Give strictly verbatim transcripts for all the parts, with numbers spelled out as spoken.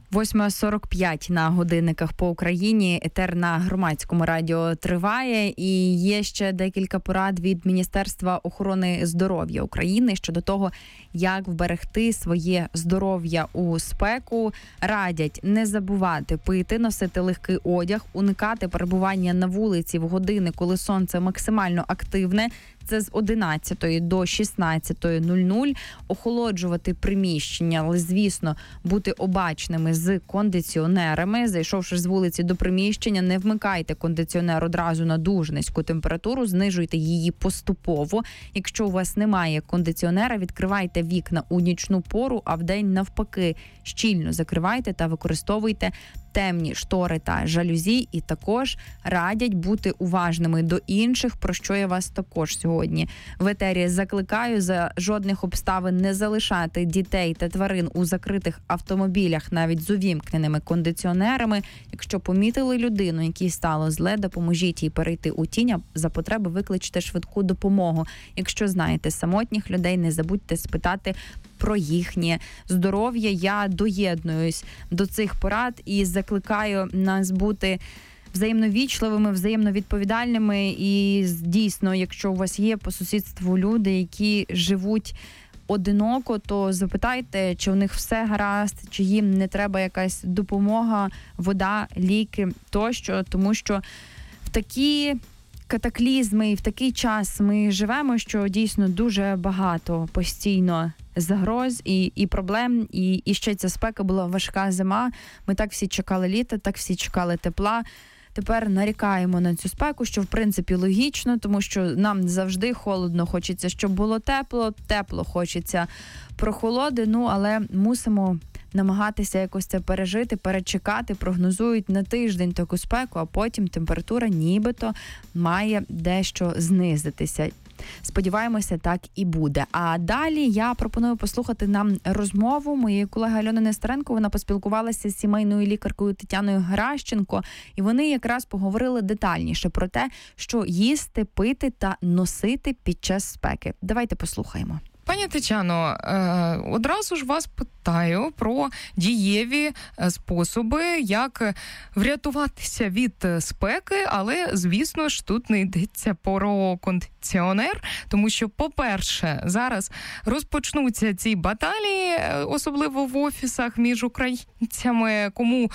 восьма сорок п'ять на годинниках по Україні. Етер на Громадському радіо триває. І є ще декілька порад від Міністерства охорони здоров'я України щодо того, як вберегти своє здоров'я у спеку. Радять не забувати пити, носити легкий одяг, уникати перебування на вулиці в години, коли сонце максимально активне. Це з одинадцятої до шістнадцятої нуль нуль. Охолоджувати приміщення, але, звісно, бути обачними з кондиціонерами. Зайшовши з вулиці до приміщення, не вмикайте кондиціонер одразу на дуже низьку температуру, знижуйте її поступово. Якщо у вас немає кондиціонера, відкривайте вікна у нічну пору, а вдень навпаки щільно закривайте та використовуйте темні штори та жалюзі. І також радять бути уважними до інших, про що я вас також сьогодні в етері закликаю. За жодних обставин не залишати дітей та тварин у закритих автомобілях, навіть з увімкненими кондиціонерами. Якщо помітили людину, якій стало зле, допоможіть їй перейти у тінь, а за потреби викличте швидку допомогу. Якщо знаєте самотніх людей, не забудьте спитати про їхнє здоров'я. Я доєднуюсь до цих порад і закликаю нас бути взаємно вічливими, взаємно відповідальними. І дійсно, якщо у вас є по сусідству люди, які живуть одиноко, то запитайте, чи у них все гаразд, чи їм не треба якась допомога, вода, ліки тощо, тому що в такі катаклізми і в такий час ми живемо, що дійсно дуже багато постійно загроз і, і проблем, і, і ще ця спека була важка зима. Ми так всі чекали літа, так всі чекали тепла. Тепер нарікаємо на цю спеку, що в принципі логічно, тому що нам завжди холодно, хочеться, щоб було тепло, тепло хочеться прохолоди, ну але мусимо намагатися якось це пережити, перечекати. Прогнозують на тиждень таку спеку, а потім температура нібито має дещо знизитися. Сподіваємося, так і буде. А далі я пропоную послухати нам розмову моєї колеги Альони Нестеренко. Вона поспілкувалася з сімейною лікаркою Тетяною Гращенко, і вони якраз поговорили детальніше про те, що їсти, пити та носити під час спеки. Давайте послухаємо. Пані Тетяно, одразу ж вас питаю про дієві способи, як врятуватися від спеки, але, звісно ж, тут не йдеться про кондиціонер, тому що, по-перше, зараз розпочнуться ці баталії, особливо в офісах між українцями, кому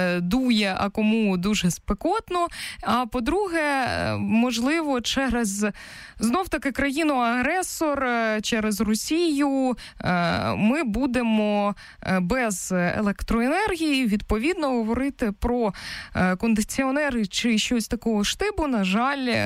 дує, а кому дуже спекотно, а по-друге, можливо, через, знов-таки, країну-агресор, через Росію ми будемо без електроенергії, відповідно, говорити про кондиціонери чи щось такого штибу, на жаль,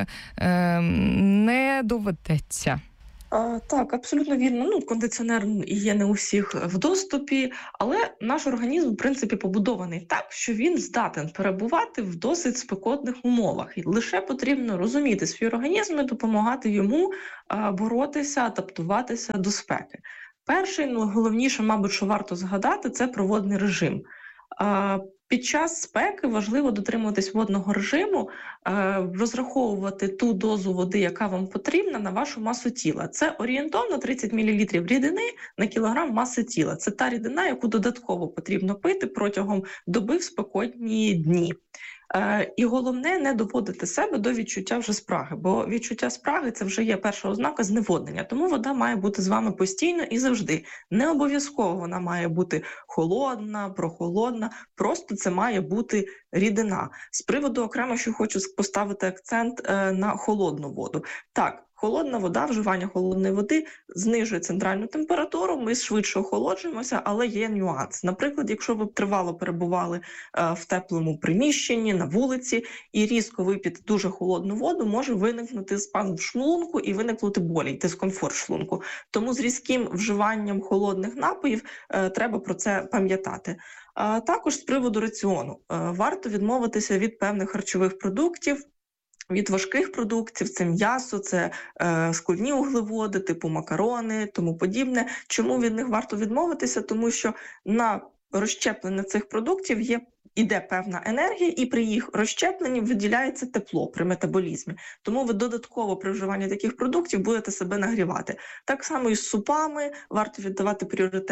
не доведеться. А, так, абсолютно вірно. Ну, кондиціонер є не у всіх в доступі, але наш організм, в принципі, побудований так, що він здатен перебувати в досить спекотних умовах. І лише потрібно розуміти свій організм і допомагати йому а, боротися, адаптуватися до спеки. Перший, ну, головніше, мабуть, що варто згадати, це про водний режим. А, Під час спеки важливо дотримуватись водного режиму, розраховувати ту дозу води, яка вам потрібна, на вашу масу тіла. Це орієнтовно тридцять мілілітрів рідини на кілограм маси тіла. Це та рідина, яку додатково потрібно пити протягом доби в спекотні дні. І головне, не доводити себе до відчуття вже спраги, бо відчуття спраги – це вже є перша ознака зневоднення. Тому вода має бути з вами постійно і завжди. Не обов'язково вона має бути холодна, прохолодна, просто це має бути рідина. З приводу окремо, що хочу поставити акцент на холодну воду. Так, холодна вода, вживання холодної води знижує центральну температуру, ми швидше охолоджуємося, але є нюанс. Наприклад, якщо ви тривало перебували е, в теплому приміщенні, на вулиці, і різко вип'єте дуже холодну воду, може виникнути спазм в шлунку і виникнути болі, дискомфорт в шлунку. Тому з різким вживанням холодних напоїв е, треба про це пам'ятати. А також з приводу раціону. Е, варто відмовитися від певних харчових продуктів, від важких продуктів, це м'ясо, це е, складні углеводи, типу макарони, тому подібне. Чому від них варто відмовитися? Тому що на розщеплення цих продуктів є іде певна енергія, і при їх розщепленні виділяється тепло при метаболізмі. Тому ви додатково при вживанні таких продуктів будете себе нагрівати. Так само і з супами варто віддавати пріоритет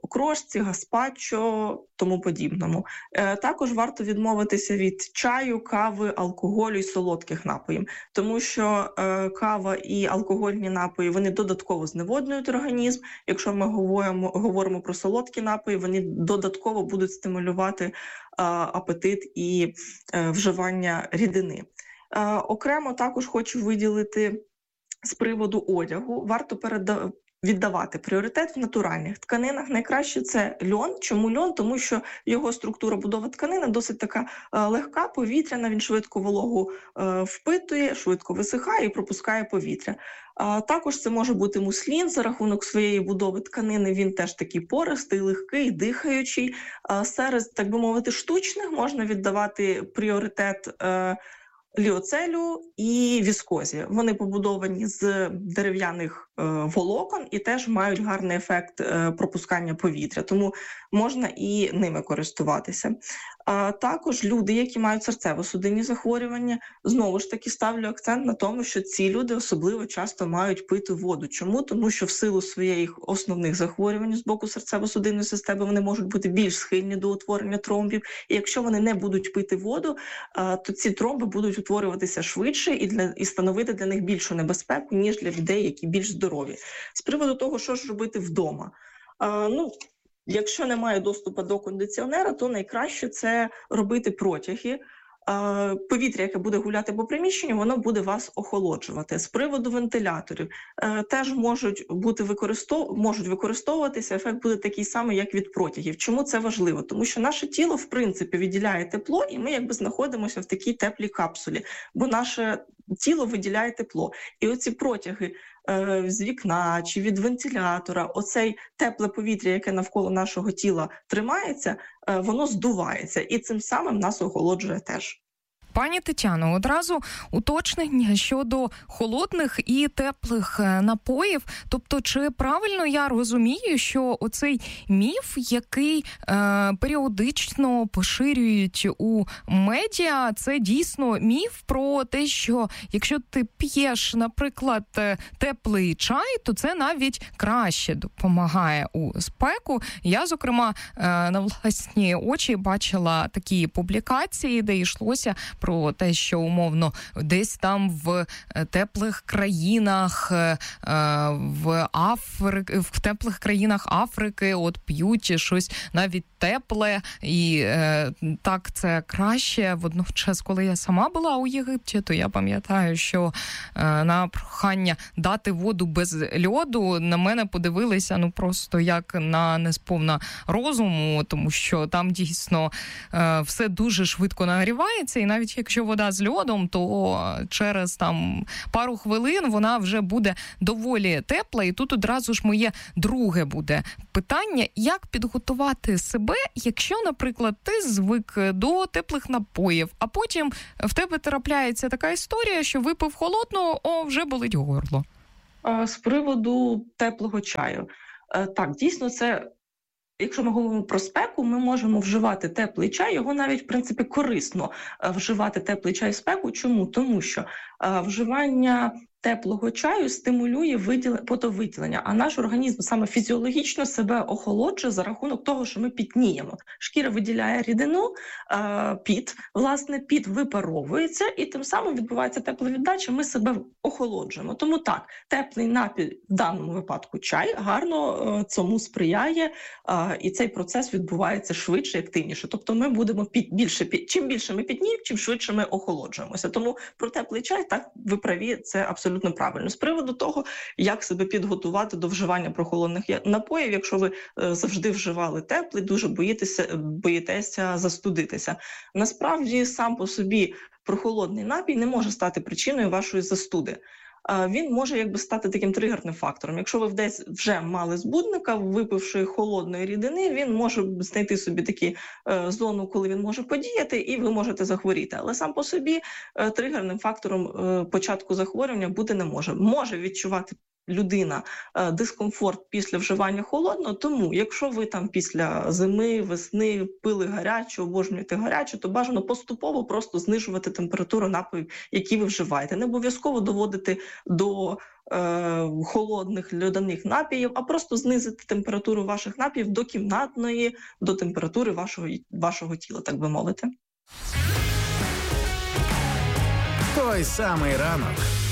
окрошці, гаспачо, тому подібному. Також варто відмовитися від чаю, кави, алкоголю і солодких напоїв, тому що кава і алкогольні напої, вони додатково зневоднюють організм. Якщо ми говоримо, говоримо про солодкі напої, вони додатково будуть стимулювати апетит і вживання рідини. Окремо також хочу виділити з приводу одягу. Варто передавати віддавати пріоритет в натуральних тканинах. Найкраще це льон. Чому льон? Тому що його структура будови тканини досить така е, легка, повітряна, він швидко вологу е, впитує, швидко висихає і пропускає повітря. А також це може бути муслін за рахунок своєї будови тканини, він теж такий пористий, легкий, дихаючий. А серед, так би мовити, штучних можна віддавати пріоритет е, ліоцелю і віскозі. Вони побудовані з дерев'яних е, волокон і теж мають гарний ефект е, пропускання повітря, тому можна і ними користуватися. А також люди, які мають серцево-судинні захворювання, знову ж таки ставлю акцент на тому, що ці люди особливо часто мають пити воду. Чому? Тому що в силу своїх основних захворювань з боку серцево-судинної системи вони можуть бути більш схильні до утворення тромбів. І якщо вони не будуть пити воду, то ці тромби будуть утворюватися швидше і, для, і становити для них більшу небезпеку, ніж для людей, які більш здорові. З приводу того, що ж робити вдома. А, ну, Якщо немає доступу до кондиціонера, то найкраще це робити протяги. Повітря, яке буде гуляти по приміщенню, воно буде вас охолоджувати. З приводу вентиляторів теж можуть бути використов... можуть використовуватися, ефект буде такий самий, як від протягів. Чому це важливо? Тому що наше тіло, в принципі, виділяє тепло, і ми якби знаходимося в такій теплій капсулі, бо наше тіло виділяє тепло. І оці протяги е, з вікна чи від вентилятора, оцей тепле повітря, яке навколо нашого тіла тримається, е, воно здувається і цим самим нас охолоджує теж. Пані Тетяно, одразу уточнення щодо холодних і теплих напоїв. Тобто, чи правильно я розумію, що оцей міф, який е, періодично поширюють у медіа, це дійсно міф про те, що якщо ти п'єш, наприклад, теплий чай, то це навіть краще допомагає у спеку. Я, зокрема, е, на власні очі бачила такі публікації, де йшлося про те, що умовно десь там в теплих країнах в Африки, в теплих країнах Африки от п'ють щось навіть тепле, і е, так це краще. Водночас, коли я сама була у Єгипті, то я пам'ятаю, що е, на прохання дати воду без льоду на мене подивилися ну просто як на несповна розуму, тому що там дійсно е, все дуже швидко нагрівається, і навіть якщо вода з льодом, то через там пару хвилин вона вже буде доволі тепла. І тут одразу ж моє друге буде питання, як підготувати себе, якщо, наприклад, ти звик до теплих напоїв, а потім в тебе трапляється така історія, що випив холодного, о, вже болить горло. З приводу теплого чаю. Так, дійсно, це... Якщо ми говоримо про спеку, ми можемо вживати теплий чай, його навіть, в принципі, корисно вживати теплий чай в спеку. Чому? Тому що вживання теплого чаю стимулює виділення, потовиділення, а наш організм саме фізіологічно себе охолоджує за рахунок того, що ми пітніємо. Шкіра виділяє рідину, піт, власне, піт випаровується, і тим самим відбувається тепловіддача, ми себе охолоджуємо. Тому так, теплий напій, в даному випадку чай, гарно цьому сприяє, і цей процес відбувається швидше і активніше. Тобто ми будемо під, більше, під, чим більше ми пітніємо, чим швидше ми охолоджуємося. Тому про теплий чай, так, ви праві, це абсолютно Абсолютно правильно. З приводу того, як себе підготувати до вживання прохолодних напоїв, якщо ви е, завжди вживали теплий, дуже боїтеся, боїтеся застудитися. Насправді, сам по собі прохолодний напій не може стати причиною вашої застуди. Він може якби стати таким тригерним фактором. Якщо ви десь вже мали збудника, випивши холодної рідини, він може знайти собі таку е, зону, коли він може подіяти, і ви можете захворіти. Але сам по собі е, тригерним фактором е, початку захворювання бути не може. Може відчувати людина дискомфорт після вживання холодного, тому якщо ви там після зими, весни пили гаряче, обожнюєте гаряче, то бажано поступово просто знижувати температуру напоїв, які ви вживаєте. Не обов'язково доводити до е, холодних льодяних напоїв, а просто знизити температуру ваших напоїв до кімнатної, до температури вашого, вашого тіла, так би мовити. Той самий ранок.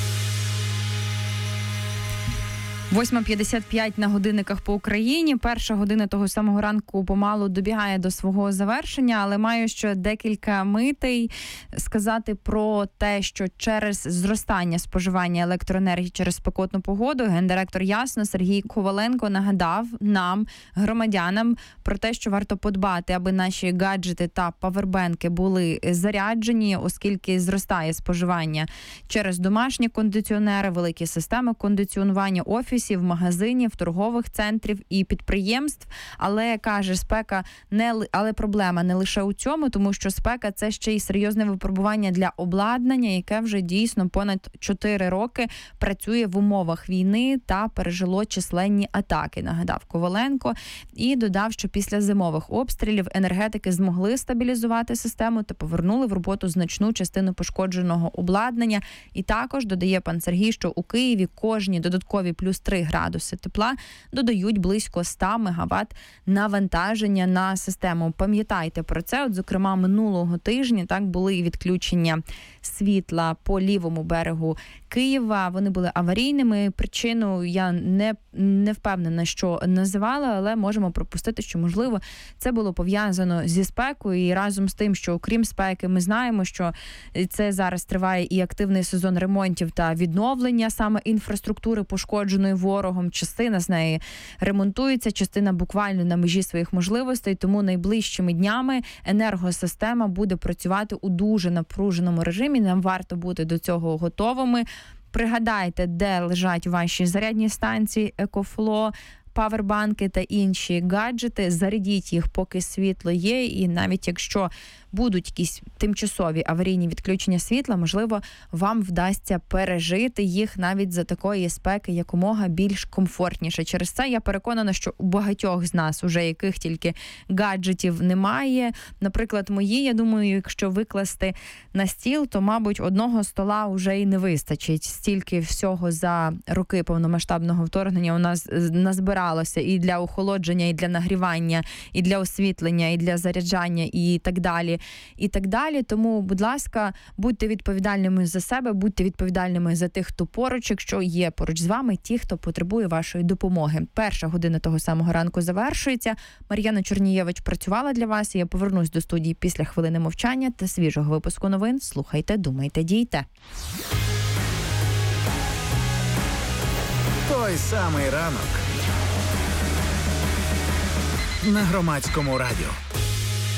восьма п'ятдесят п'ять на годинниках по Україні. Перша година того самого ранку помалу добігає до свого завершення, але маю ще декілька митей сказати про те, що через зростання споживання електроенергії через спекотну погоду гендиректор Ясно Сергій Коваленко нагадав нам, громадянам, про те, що варто подбати, аби наші гаджети та павербенки були заряджені, оскільки зростає споживання через домашні кондиціонери, великі системи кондиціонування, офісів, магазинів, торгових центрів і підприємств. Але, каже, спека не але проблема не лише у цьому, тому що спека – це ще й серйозне випробування для обладнання, яке вже дійсно понад чотири роки працює в умовах війни та пережило численні атаки, нагадав Коваленко. І додав, що після зимових обстрілів енергетики змогли стабілізувати систему та повернули в роботу значну частину пошкодженого обладнання. І також додає пан Сергій, що у Києві кожні додаткові плюс три градуси тепла додають близько сто мегаватт навантаження на систему. Пам'ятайте про це. От, зокрема, минулого тижня так були відключення світла по лівому берегу Києва. Вони були аварійними. Причину я не, не впевнена, що називала, але можемо пропустити, що, можливо, це було пов'язано зі спекою. І разом з тим, що окрім спеки, ми знаємо, що це зараз триває і активний сезон ремонтів та відновлення саме інфраструктури, пошкодженої ворогом. Частина з неї ремонтується, частина буквально на межі своїх можливостей, тому найближчими днями енергосистема буде працювати у дуже напруженому режимі. Нам варто бути до цього готовими. Пригадайте, де лежать ваші зарядні станції, екофло, павербанки та інші гаджети. Зарядіть їх, поки світло є, і навіть якщо будуть якісь тимчасові аварійні відключення світла, можливо, вам вдасться пережити їх навіть за такої спеки якомога більш комфортніше. Через це я переконана, що у багатьох з нас, уже яких тільки гаджетів немає, наприклад, мої, я думаю, якщо викласти на стіл, то, мабуть, одного стола вже і не вистачить. Стільки всього за роки повномасштабного вторгнення у нас назбиралося і для охолодження, і для нагрівання, і для освітлення, і для заряджання, і так далі. І так далі. Тому, будь ласка, будьте відповідальними за себе, будьте відповідальними за тих, хто поруч, якщо є поруч з вами ті, хто потребує вашої допомоги. Перша година того самого ранку завершується. Мар'яна Чорнієвич працювала для вас, і я повернусь до студії після хвилини мовчання та свіжого випуску новин. Слухайте, думайте, дійте. Той самий ранок на Громадському радіо.